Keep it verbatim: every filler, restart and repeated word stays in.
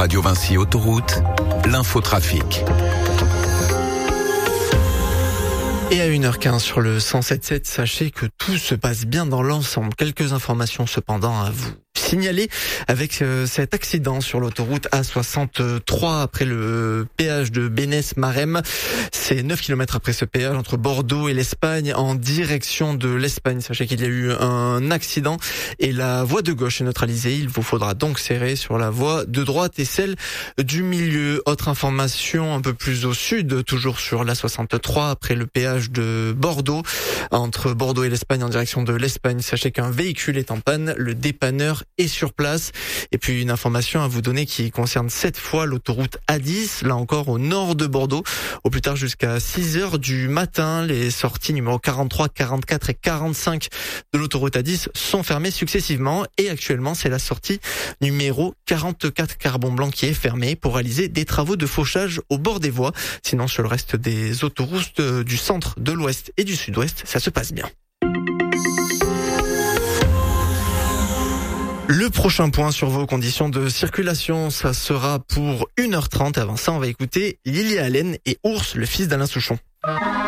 Radio Vinci Autoroute, l'infotrafic. Et à une heure quinze sur le cent sept virgule sept, sachez que tout se passe bien dans l'ensemble. Quelques informations cependant à vous signaler avec euh, cet accident sur l'autoroute A soixante-trois après le péage de Bénesse-Marem. C'est neuf kilomètres après ce péage entre Bordeaux et l'Espagne en direction de l'Espagne. Sachez qu'il y a eu un accident et la voie de gauche est neutralisée. Il vous faudra donc serrer sur la voie de droite et celle du milieu. Autre information un peu plus au sud, toujours sur l'A soixante-trois après le péage de Bordeaux entre Bordeaux et l'Espagne en direction de l'Espagne. Sachez qu'un véhicule est en panne, le dépanneur est sur place. Et puis une information à vous donner qui concerne cette fois l'autoroute A dix, là encore au nord de Bordeaux, au plus tard jusqu'à six heures du matin. Les sorties numéro quarante-trois, quarante-quatre et quarante-cinq de l'autoroute A dix sont fermées successivement et actuellement c'est la sortie numéro quarante-quatre Carbon Blanc qui est fermée pour réaliser des travaux de fauchage au bord des voies. Sinon sur le reste des autoroutes du centre, de l'ouest et du sud-ouest, ça se passe bien. Le prochain point sur vos conditions de circulation, ça sera pour une heure trente. Avant ça, on va écouter Lily Allen et Ours, le fils d'Alain Souchon.